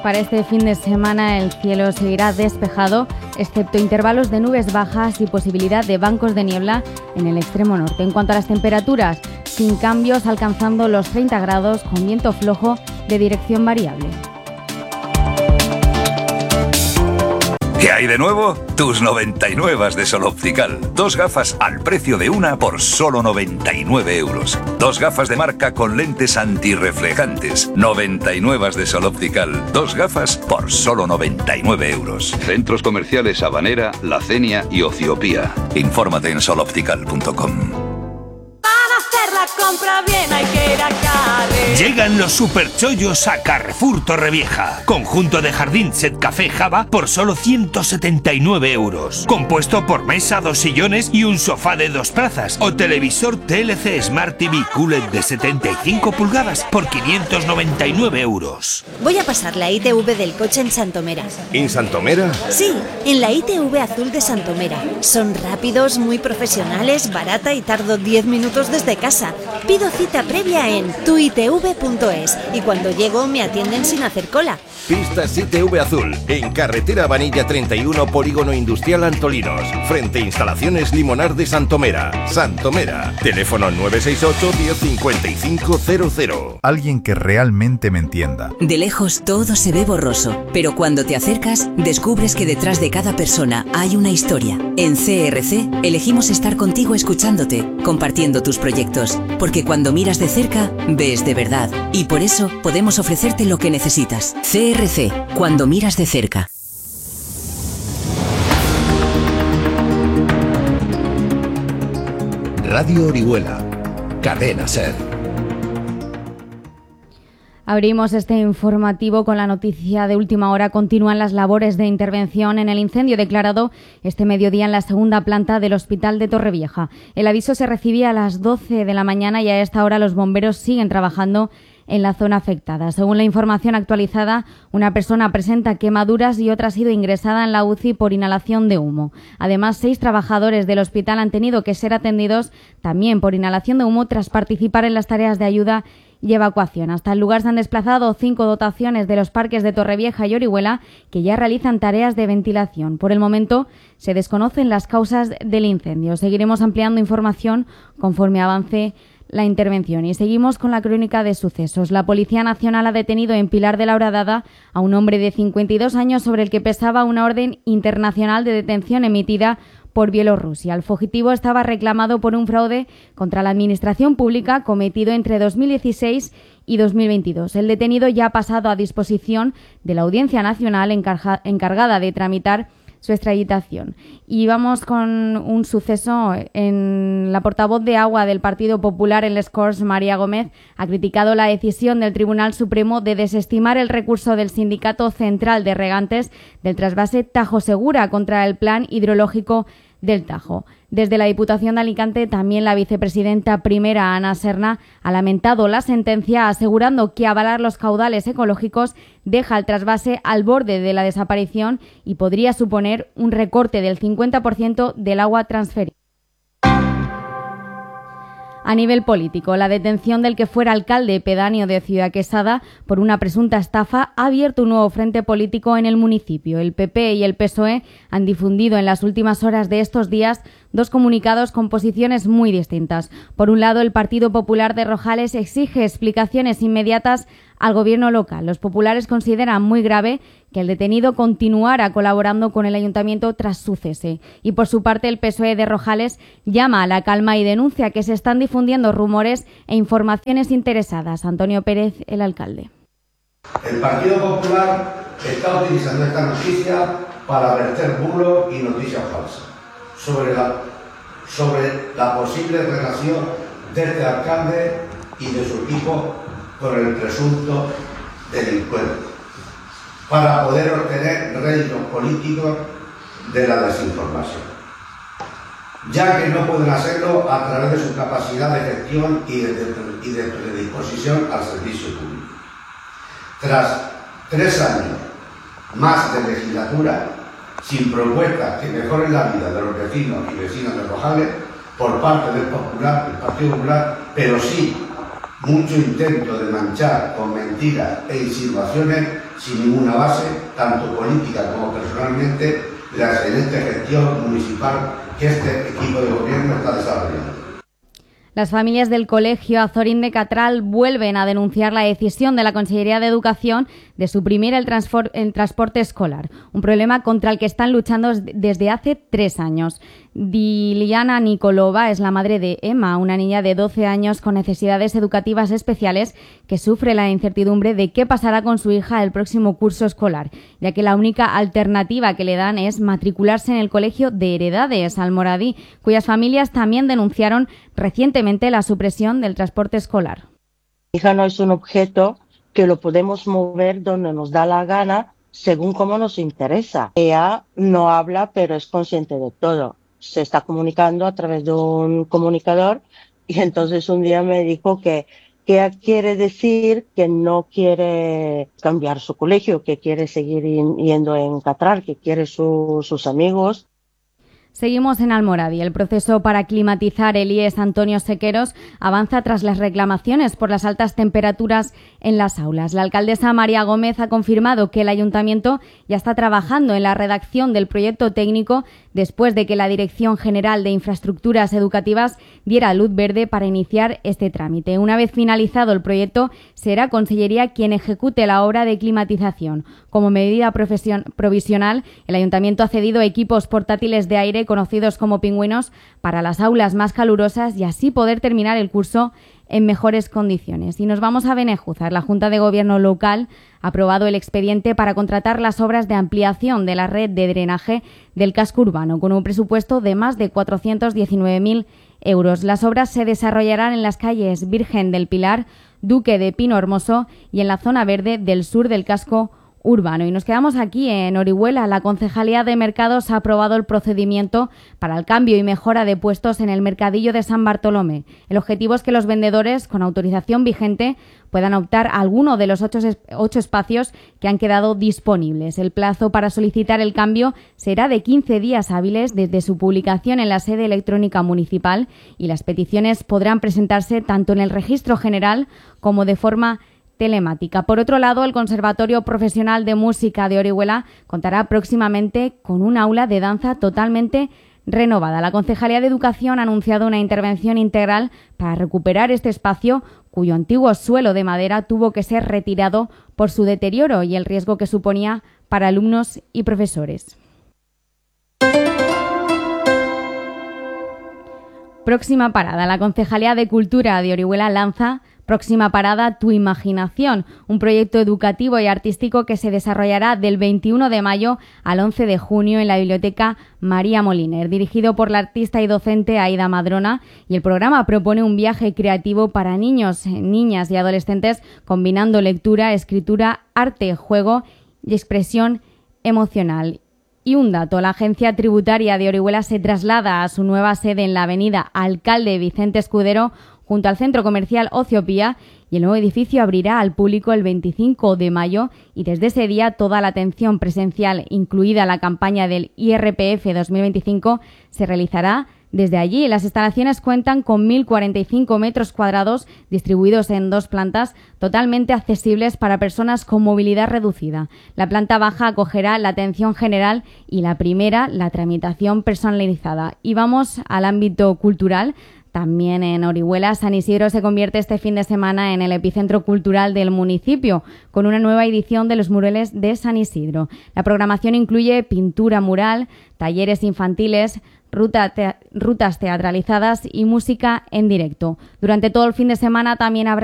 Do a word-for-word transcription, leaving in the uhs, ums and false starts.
Para este fin de semana el cielo seguirá despejado, excepto intervalos de nubes bajas y posibilidad de bancos de niebla en el extremo norte. En cuanto a las temperaturas, sin cambios, alcanzando los treinta grados con viento flojo de dirección variable. ¿Qué hay de nuevo? Tus noventa y nueve de Sol Optical. Dos gafas al precio de una por solo noventa y nueve euros. Dos gafas de marca con lentes antirreflejantes. noventa y nueve de Sol Optical. Dos gafas por solo noventa y nueve euros. Centros comerciales Habanera, La Cenia y Ociopía. Infórmate en sol optical punto com. Compra bien, hay que ir a Carrefour. Llegan los superchollos a Carrefour Torrevieja. Conjunto de jardín set café Java por solo ciento setenta y nueve euros. Compuesto por mesa, dos sillones y un sofá de dos plazas. O televisor T L C Smart T V Q L E D de setenta y cinco pulgadas por quinientos noventa y nueve euros. Voy a pasar la I T V del coche en Santomera. ¿En Santomera? Sí, en la I T V azul de Santomera. Son rápidos, muy profesionales, barata y tardo diez minutos desde casa. Pido cita previa en tu i t v punto es y cuando llego me atienden sin hacer cola. Pistas I T V Azul, en carretera Vanilla treinta y uno, Polígono Industrial Antolinos, frente a Instalaciones Limonar de Santomera. Santomera, teléfono nueve seis ocho, diez cincuenta y cinco cero cero. Alguien que realmente me entienda. De lejos todo se ve borroso, pero cuando te acercas descubres que detrás de cada persona hay una historia. En C R C elegimos estar contigo escuchándote, compartiendo tus proyectos, porque cuando miras de cerca ves de verdad y por eso podemos ofrecerte lo que necesitas. C R C, cuando miras de cerca. Radio Orihuela, Cadena Ser. Abrimos este informativo con la noticia de última hora. Continúan las labores de intervención en el incendio declarado este mediodía en la segunda planta del Hospital de Torrevieja. El aviso se recibía a las doce de la mañana y a esta hora los bomberos siguen trabajando en la zona afectada. Según la información actualizada, una persona presenta quemaduras y otra ha sido ingresada en la U C I por inhalación de humo. Además, seis trabajadores del hospital han tenido que ser atendidos también por inhalación de humo tras participar en las tareas de ayuda y evacuación. Hasta el lugar se han desplazado cinco dotaciones de los parques de Torrevieja y Orihuela que ya realizan tareas de ventilación. Por el momento se desconocen las causas del incendio. Seguiremos ampliando información conforme avance la intervención. Y seguimos con la crónica de sucesos. La Policía Nacional ha detenido en Pilar de la Horadada a un hombre de cincuenta y dos años sobre el que pesaba una orden internacional de detención emitida por Bielorrusia. El fugitivo estaba reclamado por un fraude contra la administración pública cometido entre dos mil dieciséis y dos mil veintidós. El detenido ya ha pasado a disposición de la Audiencia Nacional encarga, encargada de tramitar su extraditación. Y vamos con un suceso. En la portavoz de Agua del Partido Popular en Les Corts, María Gómez, ha criticado la decisión del Tribunal Supremo de desestimar el recurso del Sindicato Central de Regantes del trasvase Tajo Segura contra el plan hidrológico del Tajo. Desde la Diputación de Alicante, también la vicepresidenta primera, Ana Serna, ha lamentado la sentencia, asegurando que avalar los caudales ecológicos deja el trasvase al borde de la desaparición y podría suponer un recorte del cincuenta por ciento del agua transferida. A nivel político, la detención del que fuera alcalde pedáneo de Ciudad Quesada por una presunta estafa ha abierto un nuevo frente político en el municipio. El P P y el P S O E han difundido en las últimas horas de estos días dos comunicados con posiciones muy distintas. Por un lado, el Partido Popular de Rojales exige explicaciones inmediatas al gobierno local. Los populares consideran muy grave que el detenido continuara colaborando con el ayuntamiento tras su cese. Y por su parte, el P S O E de Rojales llama a la calma y denuncia que se están difundiendo rumores e informaciones interesadas. Antonio Pérez, el alcalde. El Partido Popular está utilizando esta noticia para verter bulos y noticias falsas sobre la, sobre la posible relación de este alcalde y de su equipo con el presunto delincuente, para poder obtener réditos políticos de la desinformación, ya que no pueden hacerlo a través de su capacidad de gestión y de, de, y de predisposición al servicio público. Tras tres años más de legislatura, sin propuestas que mejoren la vida de los vecinos y vecinas de Rojales por parte del Popular, del Partido Popular, pero sí mucho intento de manchar con mentiras e insinuaciones sin ninguna base, tanto política como personalmente, la excelente gestión municipal que este equipo de gobierno está desarrollando. Las familias del Colegio Azorín de Catral vuelven a denunciar la decisión de la Consellería de Educación de suprimir el, transpor- el transporte escolar, un problema contra el que están luchando desde hace tres años. Diliana Nikolova es la madre de Emma, una niña de doce años con necesidades educativas especiales que sufre la incertidumbre de qué pasará con su hija el próximo curso escolar, ya que la única alternativa que le dan es matricularse en el Colegio de Heredades Almoradí, cuyas familias también denunciaron recientemente la supresión del transporte escolar. Mi hija no es un objeto que lo podemos mover donde nos da la gana según cómo nos interesa. Ella no habla, pero es consciente de todo. Se está comunicando a través de un comunicador y entonces un día me dijo que, que quiere decir que no quiere cambiar su colegio, que quiere seguir yendo en Catral, que quiere su, sus amigos. Seguimos en Almoradí. El proceso para climatizar el I E S Antonio Sequeros avanza tras las reclamaciones por las altas temperaturas en las aulas. La alcaldesa María Gómez ha confirmado que el ayuntamiento ya está trabajando en la redacción del proyecto técnico después de que la Dirección General de Infraestructuras Educativas diera luz verde para iniciar este trámite. Una vez finalizado el proyecto, será Consellería quien ejecute la obra de climatización. Como medida profesion- provisional, el ayuntamiento ha cedido equipos portátiles de aire conocidos como pingüinos para las aulas más calurosas y así poder terminar el curso en mejores condiciones. Y nos vamos a Benejúzar. La Junta de Gobierno local ha aprobado el expediente para contratar las obras de ampliación de la red de drenaje del casco urbano con un presupuesto de más de cuatrocientos diecinueve mil euros. Las obras se desarrollarán en las calles Virgen del Pilar, Duque de Pino Hermoso y en la zona verde del sur del casco urbano. Y nos quedamos aquí en Orihuela. La Concejalía de Mercados ha aprobado el procedimiento para el cambio y mejora de puestos en el mercadillo de San Bartolomé. El objetivo es que los vendedores con autorización vigente puedan optar a alguno de los ocho, ocho espacios que han quedado disponibles. El plazo para solicitar el cambio será de quince días hábiles desde su publicación en la sede electrónica municipal y las peticiones podrán presentarse tanto en el registro general como de forma telemática. Por otro lado, el Conservatorio Profesional de Música de Orihuela contará próximamente con un aula de danza totalmente renovada. La Concejalía de Educación ha anunciado una intervención integral para recuperar este espacio cuyo antiguo suelo de madera tuvo que ser retirado por su deterioro y el riesgo que suponía para alumnos y profesores. Próxima parada. La Concejalía de Cultura de Orihuela lanza Próxima Parada, Tu Imaginación, un proyecto educativo y artístico que se desarrollará del veintiuno de mayo al once de junio en la Biblioteca María Moliner, dirigido por la artista y docente Aida Madrona, y el programa propone un viaje creativo para niños, niñas y adolescentes combinando lectura, escritura, arte, juego y expresión emocional. Y un dato, la Agencia Tributaria de Orihuela se traslada a su nueva sede en la avenida Alcalde Vicente Escudero, junto al Centro Comercial Ociopía, y el nuevo edificio abrirá al público el veinticinco de mayo y desde ese día toda la atención presencial, incluida la campaña del I R P F dos mil veinticinco, se realizará desde allí. Las instalaciones cuentan con mil cuarenta y cinco metros cuadrados distribuidos en dos plantas totalmente accesibles para personas con movilidad reducida. La planta baja acogerá la atención general y la primera, la tramitación personalizada. Y vamos al ámbito cultural. También en Orihuela, San Isidro se convierte este fin de semana en el epicentro cultural del municipio, con una nueva edición de los murales de San Isidro. La programación incluye pintura mural, talleres infantiles, ruta te- rutas teatralizadas y música en directo. Durante todo el fin de semana también habrá